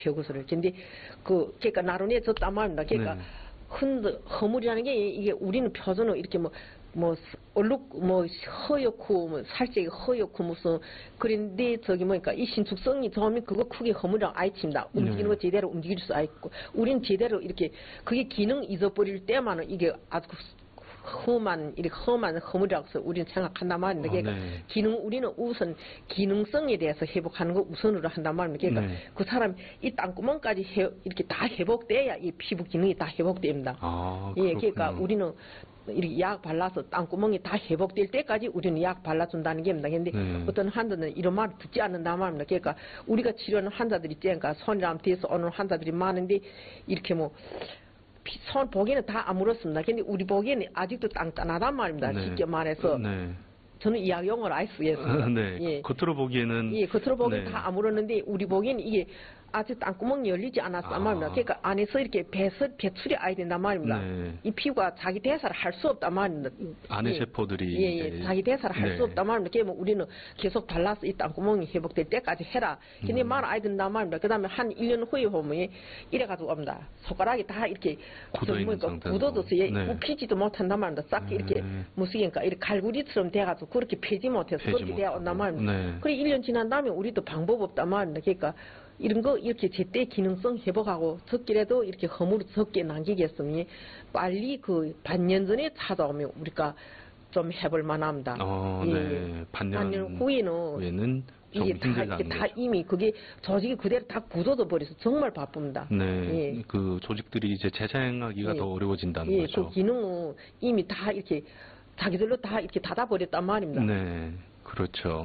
표구슬을. 근데 그러니까 나른해 졌단 말입니다. 그러니까 네. 허물이라는 게 이게 우리는 표준으로 이렇게 얼룩, 허옇고, 살짝이 허옇고, 무슨, 그런데 저기 뭐니까, 이 신축성이 좋으면 그거 크게 허물이라고 아이 칩니다. 움직이는 거 제대로 움직일 수 있고, 우리는 제대로 이렇게, 그게 기능 잊어버릴 때만은 이게 아주 험한 허물이라고 해서 우리는 생각한단 말입니다. 그러니까 우리는 우선 기능성에 대해서 회복하는 거 우선으로 한단 말입니다. 그러니까 그 사람 이 땅구멍까지 이렇게 다 회복돼야 이 피부 기능이 다 회복됩니다. 예, 그러니까 우리는 이렇게 약 발라서 땅구멍이 다 회복될 때까지 우리는 약 발라준다는 게입니다. 그런데 어떤 환자들은 이런 말을 듣지 않는단 말입니다. 그러니까 우리가 치료하는 환자들이 있으니까 손이랑 뒤에서 오는 환자들이 많은데 이렇게 손 보기에는 다 아물었습니다. 근데 우리 보기에는 아직도 단단하단 말입니다. 쉽게 말해서. 저는 이약 용어를 아예 쓰겠습니다. 예. 겉으로 보기에는. 예, 겉으로 보기에는 다 아물었는데, 우리 보기에는 이게 아직 땅구멍이 열리지 않았단 말입니다. 그러니까 안에서 이렇게 배출이 아야 된단 말입니다. 이 피부가 자기 대사를 할 수 없단 말입니다. 안의 세포들이. 자기 대사를 할 수 없단 말입니다. 그러면 우리는 계속 발라서 이 땅구멍이 회복될 때까지 해라. 근데 말 아야 된단 말입니다. 그 다음에 한 1년 후에 보면 이래가지고 옵니다. 손가락이 다 이렇게 굳어져서 웃기지도 못한단 말입니다. 싹 이렇게 무슨 이렇게 갈구리처럼 돼가지고 그렇게 펴지 못해서 그렇게 돼야 온단 말입니다. 그래 1년 지난 다음에 우리도 방법 없단 말입니다. 그러니까 이런 거 이렇게 제때 기능성 회복하고 적기라도 이렇게 허물을 적게 남기겠으니 빨리 반년 전에 찾아오면 우리가 좀 해볼 만합니다. 반년 후에는 이게 다 이미 그게 조직이 그대로 다 굳어져 버려서 정말 바쁩니다. 그 조직들이 이제 재생하기가 더 어려워진다는 거죠. 그 기능은 이미 다 이렇게 자기들로 다 이렇게 닫아버렸단 말입니다. 그렇죠.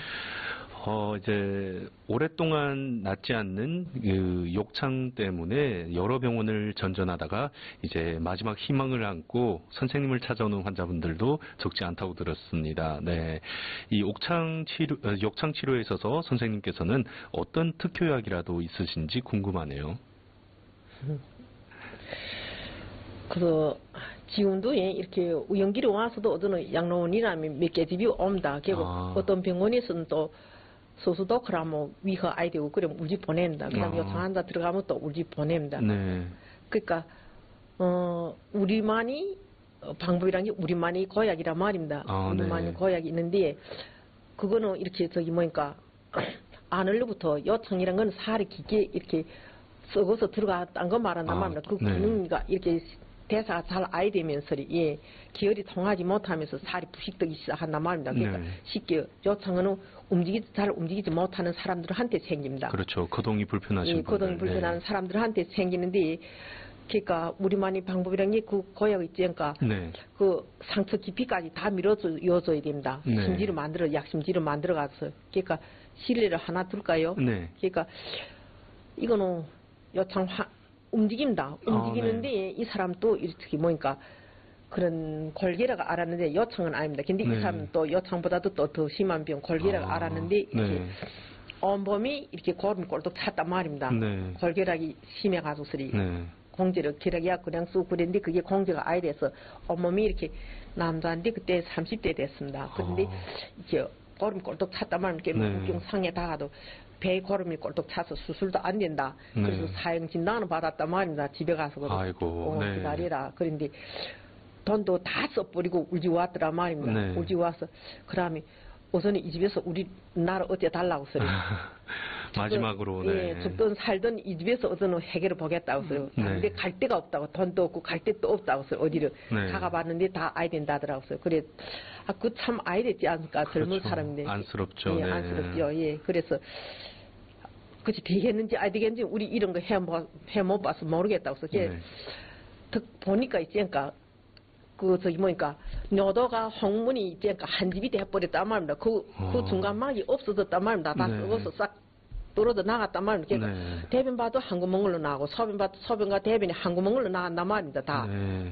이제 오랫동안 낫지 않는 그 욕창 때문에 여러 병원을 전전하다가 이제 마지막 희망을 안고 선생님을 찾아오는 환자분들도 적지 않다고 들었습니다. 이 욕창 치료에 있어서 선생님께서는 어떤 특효약이라도 있으신지 궁금하네요. 지금도 이렇게 연기로 와서도 어떤 양로원이라면 몇 개 집이 옵니다. 결국 어떤 병원에서는 또 소수도 그러면 위허 아이디고 그러면 우리 집 보냅니다. 그다음에 요청 환자 들어가면 또 우리 집 보냅니다. 그러니까 우리만이 방법이란 게 우리만이 고약이란 말입니다. 우리만이 고약이 있는데 그거는 이렇게 안으로부터 요청이란 건 살이 깊게 이렇게 썩어서 들어갔다는 거 말한단 말입니다. 그 기능이가 이렇게 대사가 잘 아야 되면서 기혈이 통하지 못하면서 살이 부식되기 시작한단 말입니다. 그러니까 쉽게 요청은 잘 움직이지 못하는 사람들한테 생깁니다. 그렇죠. 거동이 불편하신 분들. 거동이 불편한 사람들한테 생기는데 그러니까 우리만의 방법이란 게 그 고약이 있으니까 그 상처 깊이까지 다 밀어줘야 됩니다. 심지를 약심지를 만들어가서 그러니까 실내를 하나 둘까요? 그러니까 이거는 요청 움직입니다. 움직이는데 이 사람도 이렇게 그런 골계라가 알았는데 요청은 아닙니다. 근데 이 사람은 또 요청보다도 또 더 심한 병 골계라가 알았는데 이렇게 온몸이 이렇게 고름 꼴떡 찼단 말입니다. 골계락이 심해가지고서리 공제를 기락이야 그냥 쑥 그랬는데 그게 공제가 아예 돼서 온몸이 이렇게 남자인데 그때 30대 됐습니다. 그런데 이렇게 고름 꼴떡 찼단 말입니다. 우경 상에 닿아도 배에 고름이 꼴떡 차서 수술도 안 된다. 그래서 사형 진단을 받았단 말입니다. 집에 가서 기다리라. 그런데 돈도 다 써버리고 울지 왔더라 말입니다. 울지 와서 그러면 우선 이 집에서 나를 어째 달라고 써요. 마지막으로 죽든 살든 이 집에서 어떤 해결을 보겠다고 써요. 근데 갈 데가 없다고 돈도 없고 갈 데도 없다고 써요. 어디를 가가봤는데 다 아야 된다더라고 써요. 그래 그 참 아야 되지 않을까. 젊은 사람인데 안쓰럽죠. 안쓰럽죠. 그래서 그치 되겠는지 안 되겠는지 우리 이런 거 해 못 봐서 모르겠다고 써요. 보니까 있으니까 뇨도가 홍문이 있으니까 한 집이 돼버렸단 말입니다. 그 중간막이 없어졌단 말입니다. 다 썩어서 싹 떨어져 나갔단 말입니다. 그러니까 대변 봐도 한 구멍으로 나고 소변과 대변이 한 구멍으로 나간단 말입니다. 다.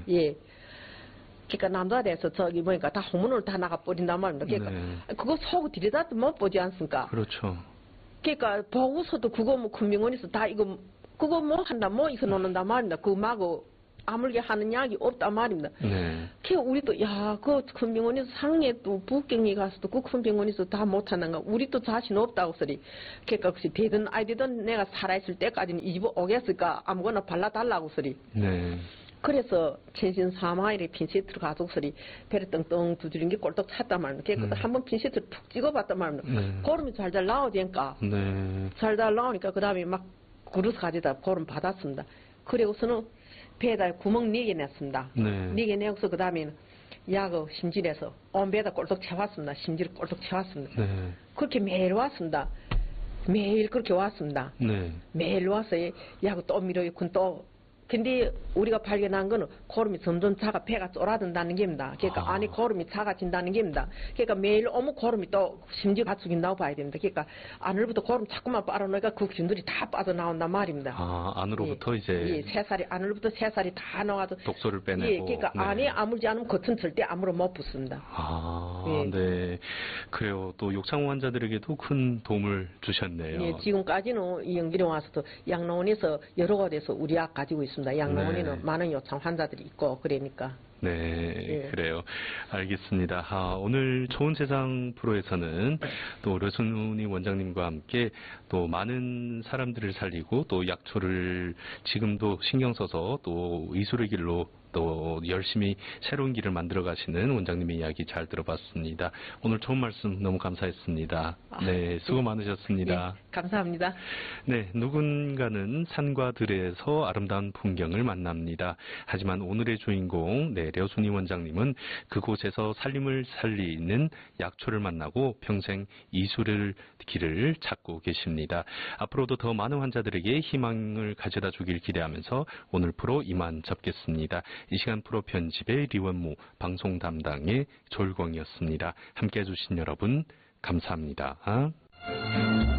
그러니까 남자에 대해서 다 홍문으로 다 나가버린단 말입니다. 그러니까 그거 속 들여다도 못 보지 않습니까? 그렇죠. 그러니까 보고서도 그거 큰 병원에서 다 그거 한다 이거 놓는단 말입니다. 그거 마고 아물게 하는 약이 없단 말입니다. 네. 그 우리도 야, 그 큰 병원에서 상해 또 북경에 가서도 그 큰 병원에서 다 못하는가. 우리도 자신 없다고 소리. 그러니까 혹시 되든 아이 되든 내가 살아있을 때까지는 이 집 오겠을까 아무거나 발라달라고 소리. 네. 그래서 전신 3마일에 핀세트를 가지고 소리 배를 떵떵 두드린 게 꼴떡 찼단 말입니다. 그래서 한번 핀세트를 툭 찍어봤단 말입니다. 고름이 잘잘 나오니까. 네. 잘잘 나오니까 그 다음에 막 그릇 가져다 고름 받았습니다. 그리고서는 배에다 구멍 4개 냈습니다. 네. 4개 내고서 그 다음에는 약을 심질해서 온 배에다 꼴떡 채웠습니다. 심질을 꼴떡 채웠습니다. 네. 그렇게 매일 왔습니다. 매일 그렇게 왔습니다. 네. 매일 와서 약을 또 밀어요. 근데 우리가 발견한 거는 고름이 점점 차가 배가 쫄아든다는 겁니다. 그러니까 안에 고름이 작아진다는 겁니다. 그러니까 매일 오면 고름이 또 심지 가축인다고 봐야 됩니다. 그러니까 안으로부터 고름 자꾸만 빨아놓으니까 그 균들이 다 빠져나온단 말입니다. 안으로부터 이제 새살이 안으로부터 새살이 다 나와서 독소를 빼내고. 그러니까 안에 아물지 않으면 겉은 절대 아무로 못 붙습니다. 네. 그래요. 또 욕창 환자들에게도 큰 도움을 주셨네요. 예, 지금까지는 이 연기로 와서도 양로원에서 여러 곳에서 우리 약 가지고 있습니다. 양로원에는 네. 많은 요청 환자들이 있고 그러니까. 네, 그래요. 알겠습니다. 오늘 좋은 세상 프로에서는 또 류순희 원장님과 함께 또 많은 사람들을 살리고 또 약초를 지금도 신경 써서 또 의술의 길로 또 열심히 새로운 길을 만들어 가시는 원장님의 이야기 잘 들어봤습니다. 오늘 좋은 말씀 너무 감사했습니다. 네, 수고 많으셨습니다. 네, 감사합니다. 네, 누군가는 산과 들에서 아름다운 풍경을 만납니다. 하지만 오늘의 주인공, 류순희 원장님은 그곳에서 살림을 살리는 약초를 만나고 평생 이술의 길을 찾고 계십니다. 앞으로도 더 많은 환자들에게 희망을 가져다 주길 기대하면서 오늘 프로 이만 접겠습니다. 이 시간 프로 편집의 리원무, 방송 담당의 조일광이었습니다. 함께 해주신 여러분 감사합니다.